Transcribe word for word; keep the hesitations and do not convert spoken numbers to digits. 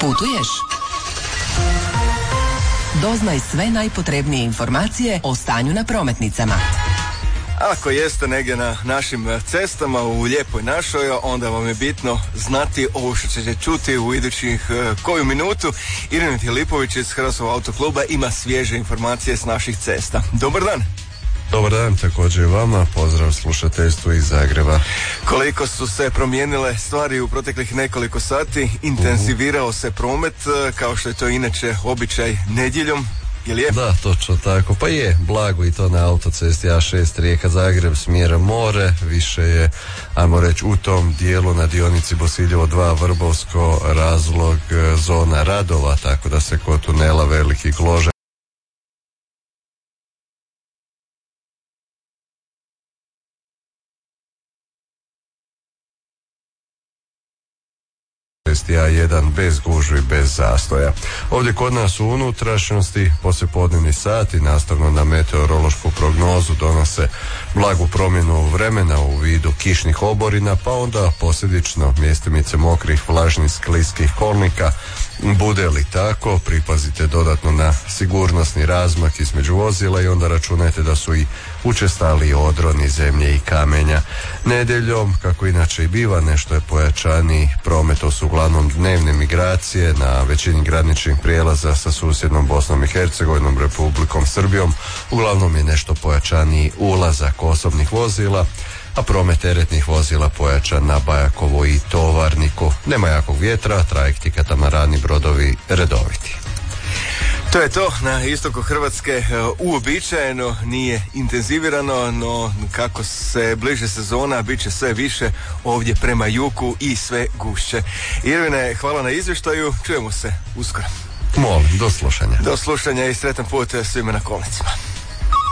Putuješ? Doznaj sve najpotrebnije informacije o stanju na prometnicama. Ako jeste negdje na našim cestama u lijepoj našoj, onda vam je bitno znati ovo što ćete čuti u idućih koju minutu. Irina Filipović iz Hrvatskog autokluba ima svježe informacije s naših cesta. Dobar dan! Dobar dan, također i vama. Pozdrav slušateljstvu iz Zagreba. Koliko su se promijenile stvari u proteklih nekoliko sati, intenzivirao se promet, kao što je to inače običaj nedjeljom. Je li je? Da, točno tako. Pa je, blago i to na autocesti A šest Rijeka-Zagreb smjera more. Više je, ajmo reći, u tom dijelu na dionici Bosiljevo dva Vrbovsko razlog zona radova, tako da se kod tunela Veliki Gloža A jedan bez gužvi, bez zastoja. Ovdje kod nas u unutrašnjosti poslijepodnevni sati nastavno na meteorološku prognozu donose blagu promjenu vremena u vidu kišnih oborina, pa onda posljedično mjestimice mokrih, vlažnih, skliskih kolnika. Bude li tako, pripazite dodatno na sigurnosni razmak između vozila i onda računajte da su i učestali odroni zemlje i kamenja. Nedjeljom, kako inače i biva, nešto je pojačani promet, to su uglavnom dnevne migracije na većini graničnih prijelaza sa susjednom Bosnom i Hercegovinom, Republikom Srbijom. Uglavnom je nešto pojačani ulazak osobnih vozila, a promet teretnih vozila pojačan na Bajakovo i Tovarniku. Nema jakog vjetra, trajekti, katamarani, brodovi redoviti. To je to, na istoku Hrvatske uobičajeno, nije intenzivirano, no kako se bliže sezona, bit će sve više ovdje prema jugu i sve gušće. Irvine, hvala na izvještaju, čujemo se uskoro. Molim, do slušanja. Do slušanja i sretan put svima na kolnicima.